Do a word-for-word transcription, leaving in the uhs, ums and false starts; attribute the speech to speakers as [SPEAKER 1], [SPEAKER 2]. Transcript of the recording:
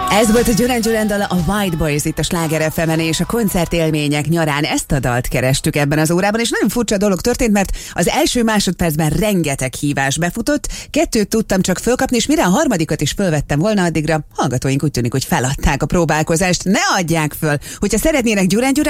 [SPEAKER 1] Ez volt a Gyurán Gyurán dala, a White Boys itt a Sláger ef emen, és a koncertélmények nyarán ezt a dalt kerestük ebben az órában, és nagyon furcsa dolog történt, mert az első másodpercben rengeteg hívás befutott, kettőt tudtam csak fölkapni, és mire a harmadikat is fölvettem volna, addigra hallgatóink úgy tűnik, hogy feladták a próbálkozást. Ne adják föl! Hogyha szeretnének Gyurán Gyurán